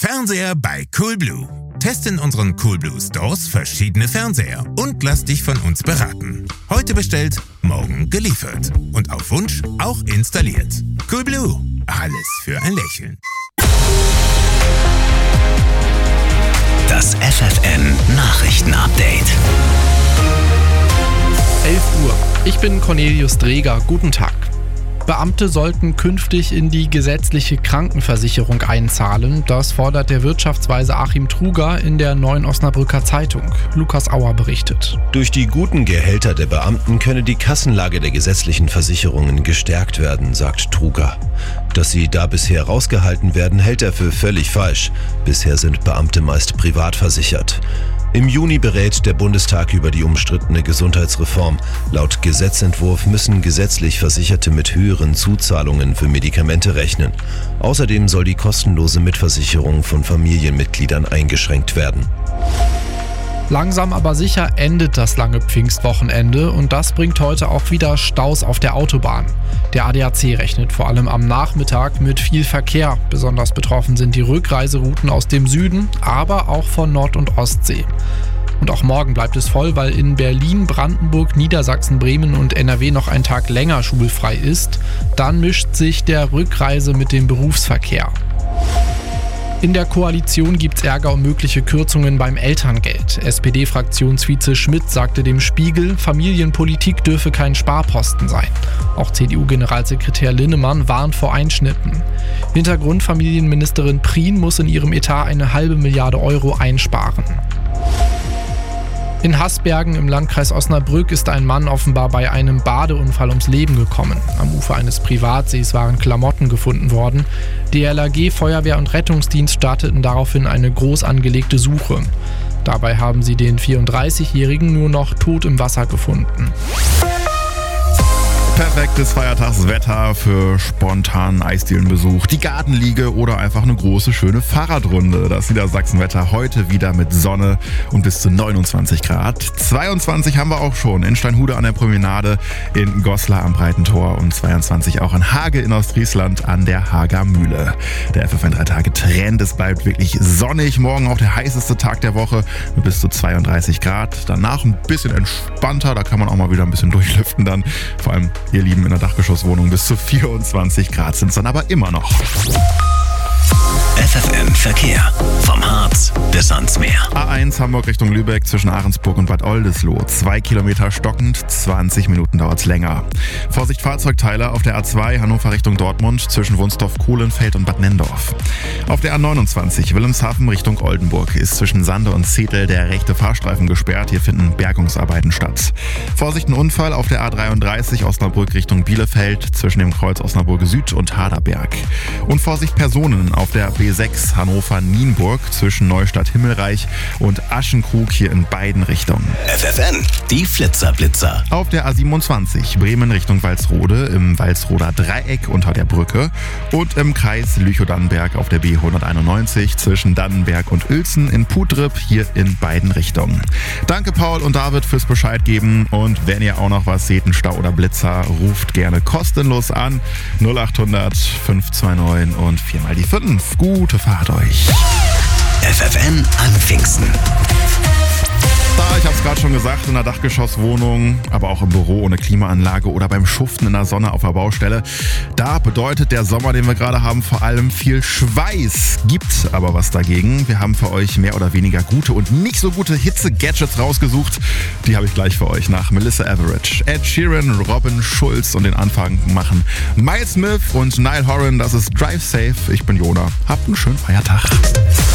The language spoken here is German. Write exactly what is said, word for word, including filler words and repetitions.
Fernseher bei Coolblue. Teste in unseren Coolblue Stores verschiedene Fernseher und lass dich von uns beraten. Heute bestellt, morgen geliefert. Und auf Wunsch auch installiert. Coolblue. Alles für ein Lächeln. Das F F N Nachrichtenupdate. elf Uhr. Ich bin Cornelius Dreger. Guten Tag. Beamte sollten künftig in die gesetzliche Krankenversicherung einzahlen. Das fordert der Wirtschaftsweise Achim Truger in der Neuen Osnabrücker Zeitung. Lukas Auer berichtet. Durch die guten Gehälter der Beamten könne die Kassenlage der gesetzlichen Versicherungen gestärkt werden, sagt Truger. Dass sie da bisher rausgehalten werden, hält er für völlig falsch. Bisher sind Beamte meist privat versichert. Im Juni berät der Bundestag über die umstrittene Gesundheitsreform. Laut Gesetzentwurf müssen gesetzlich Versicherte mit höheren Zuzahlungen für Medikamente rechnen. Außerdem soll die kostenlose Mitversicherung von Familienmitgliedern eingeschränkt werden. Langsam aber sicher endet das lange Pfingstwochenende und das bringt heute auch wieder Staus auf der Autobahn. Der A D A C rechnet vor allem am Nachmittag mit viel Verkehr. Besonders betroffen sind die Rückreiserouten aus dem Süden, aber auch von Nord- und Ostsee. Und auch morgen bleibt es voll, weil in Berlin, Brandenburg, Niedersachsen, Bremen und N R W noch ein Tag länger schulfrei ist. Dann mischt sich der Rückreise mit dem Berufsverkehr. In der Koalition gibt's Ärger um mögliche Kürzungen beim Elterngeld. S P D-Fraktionsvize Schmidt sagte dem Spiegel, Familienpolitik dürfe kein Sparposten sein. Auch C D U-Generalsekretär Linnemann warnt vor Einschnitten. Hintergrund: Familienministerin Prien muss in ihrem Etat eine halbe Milliarde Euro einsparen. In Hasbergen im Landkreis Osnabrück ist ein Mann offenbar bei einem Badeunfall ums Leben gekommen. Am Ufer eines Privatsees waren Klamotten gefunden worden. D L R G, Feuerwehr und Rettungsdienst starteten daraufhin eine groß angelegte Suche. Dabei haben sie den vierunddreißigjährigen nur noch tot im Wasser gefunden. Perfektes Feiertagswetter für spontanen Eisdielenbesuch, die Gartenliege oder einfach eine große, schöne Fahrradrunde. Das Niedersachsenwetter heute wieder mit Sonne und bis zu neunundzwanzig Grad. zweiundzwanzig haben wir auch schon in Steinhude an der Promenade, in Goslar am Breitentor und zweiundzwanzig auch in Hage in Ostfriesland an der Hager Mühle. Der F F N drei Tage Trend, es bleibt wirklich sonnig. Morgen auch der heißeste Tag der Woche mit bis zu zweiunddreißig Grad. Danach ein bisschen entspannter, da kann man auch mal wieder ein bisschen durchlüften dann. Vor allem ihr Lieben in der Dachgeschosswohnung bis zu vierundzwanzig Grad sind es dann aber immer noch. F F N Verkehr. Vom Harz bis ans Meer. A eins Hamburg Richtung Lübeck zwischen Ahrensburg und Bad Oldesloe. Zwei Kilometer stockend, zwanzig Minuten dauert's länger. Vorsicht Fahrzeugteile auf der A zwei Hannover Richtung Dortmund zwischen Wunsdorf-Kohlenfeld und Bad Nendorf. Auf der A neunundzwanzig Wilhelmshaven Richtung Oldenburg ist zwischen Sande und Zetel der rechte Fahrstreifen gesperrt. Hier finden Bergungsarbeiten statt. Vorsicht ein Unfall auf der A dreiunddreißig Osnabrück Richtung Bielefeld zwischen dem Kreuz Osnabrück Süd und Haderberg. Und Vorsicht Personen auf der B sechs Hannover-Nienburg zwischen Neustadt-Himmelreich und Aschenkrug hier in beiden Richtungen. F F N, die Flitzerblitzer. Auf der A siebenundzwanzig Bremen Richtung Walsrode im Walsroder Dreieck unter der Brücke und im Kreis Lüchow-Dannenberg auf der B hunderteinundneunzig zwischen Dannenberg und Uelzen in Pudrip hier in beiden Richtungen. Danke Paul und David fürs Bescheid geben und wenn ihr auch noch was seht, einen Stau oder Blitzer, ruft gerne kostenlos an null achthundert fünf zwei neun und viermal die fünf. Gute Fahrt euch. F F N an Pfingsten. Da, ich habe es gerade schon gesagt, in der Dachgeschosswohnung, aber auch im Büro ohne Klimaanlage oder beim Schuften in der Sonne auf der Baustelle. Da bedeutet der Sommer, den wir gerade haben, vor allem viel Schweiß. Gibt aber was dagegen. Wir haben für euch mehr oder weniger gute und nicht so gute Hitze-Gadgets rausgesucht. Die habe ich gleich für euch nach Melissa Etheridge, Ed Sheeran, Robin Schulz und den Anfang machen Miles Smith und Niall Horan. Das ist Drive Safe. Ich bin Jona. Habt einen schönen Feiertag.